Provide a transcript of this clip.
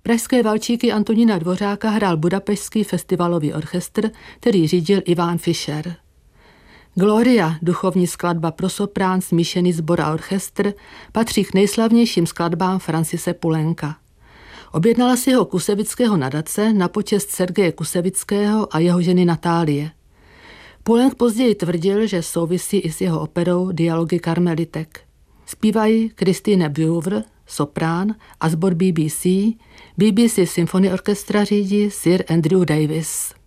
Pražské valčíky Antonína Dvořáka hrál Budapešský festivalový orchestr, který řídil Ivan Fischer. Gloria, duchovní skladba pro soprán, smíšený sbor a orchestr, patří k nejslavnějším skladbám Francise Poulenca. Objednala si ho Kusevického nadace na počest Sergeje Kusevického a jeho ženy Natálie. Poulenc později tvrdil, že souvisí i s jeho operou Dialogy karmelitek. Zpívají Christine Brewer, soprán, a sbor BBC Symphony Orchestra řídí Sir Andrew Davis.